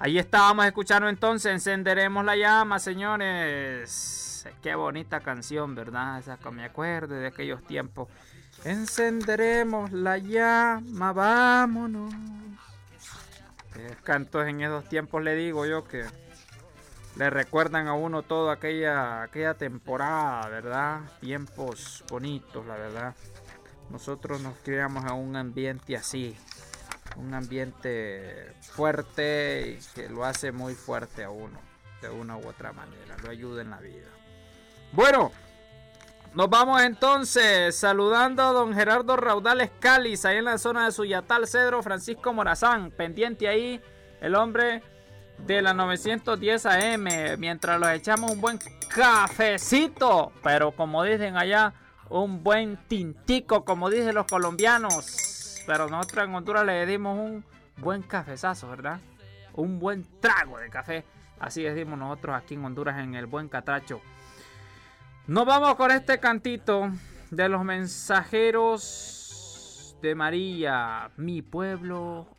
Ahí estábamos escuchando entonces Encenderemos la Llama, señores. Qué bonita canción, ¿verdad? Esa que me acuerdo de aquellos tiempos. Encenderemos la llama, vámonos. Cantos en esos tiempos, le digo yo, que le recuerdan a uno toda aquella temporada, ¿verdad? Tiempos bonitos, la verdad. Nosotros nos criamos en un ambiente así. Un ambiente fuerte y que lo hace muy fuerte a uno, de una u otra manera, lo ayuda en la vida. Bueno, nos vamos entonces saludando a don Gerardo Raudales Cáliz, ahí en la zona de Suyatal, Cedro, Francisco Morazán, pendiente ahí, el hombre de la 910 AM, mientras los echamos un buen cafecito, pero como dicen allá, un buen tintico, como dicen los colombianos. Pero nosotros en Honduras le dimos un buen cafezazo, ¿verdad? Un buen trago de café. Así decimos nosotros aquí en Honduras, en el buen catracho. Nos vamos con este cantito de los mensajeros de María. Mi pueblo